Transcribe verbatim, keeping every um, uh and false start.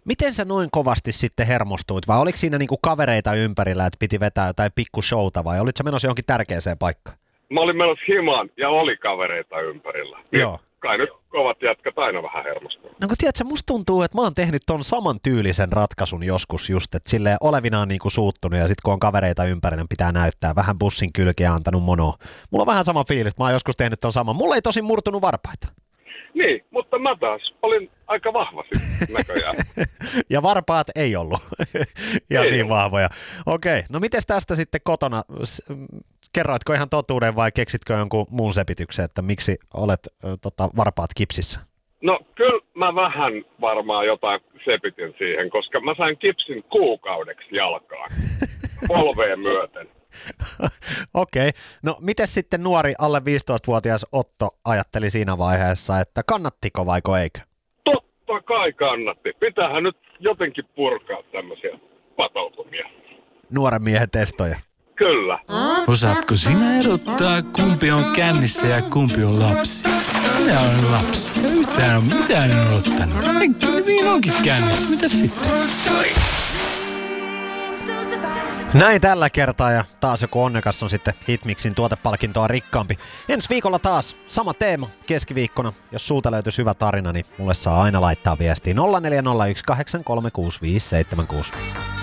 Miten sä noin kovasti sitten hermostuit, vai oliko siinä niinku kavereita ympärillä, että piti vetää jotain pikkushowta, vai olitko sä menossa johonkin tärkeäseen paikkaan? Mä olin menossa himaan ja oli kavereita ympärillä. Joo. Kai nyt kovat jätkät aina vähän hermostuu. No kun tiedätkö, musta tuntuu, että mä oon tehnyt ton saman tyylisen ratkaisun joskus just, että silleen olevinaan niinku suuttunut ja sit kun on kavereita ympärillä, pitää näyttää vähän bussin kylkeä antanut monoa. Mulla on vähän sama fiilis, mä oon joskus tehnyt ton saman. Mulla ei tosin murtunut varpaita. Niin, mutta mä taas olin aika vahva sitten näköjään. Ja varpaat ei ollut ja ei niin ollut. vahvoja. Okei, no mites tästä sitten kotona? Kerroitko ihan totuuden vai keksitkö jonkun muun sepityksen, että miksi olet ö, tota, varpaat kipsissä? No kyllä mä vähän varmaan jotain sepitin siihen, koska mä sain kipsin kuukaudeksi jalkaan. Polveen myöten. Okei, no miten sitten nuori alle viisitoistavuotias Otto ajatteli siinä vaiheessa, että kannattiko vaiko eikö? Totta kai kannatti. Pitäähän nyt jotenkin purkaa tämmöisiä patoutumia. Nuoren miehen testoja. Kyllä. Osaatko sinä erottaa, kumpi on kännissä ja kumpi on lapsi? Minä olen lapsi. Ja yhtään on mitään en ottanut. Niin onkin kännissä. Mitäs sitten? Näin tällä kertaa ja taas joku onnekas on sitten Hitmixin tuotepalkintoa rikkaampi. Ensi viikolla taas sama teema keskiviikkona. Jos sulta löytyisi hyvä tarina, niin mulle saa aina laittaa viestiä nolla neljä nolla yksi kahdeksan kolme kuusi viisi seitsemän kuusi.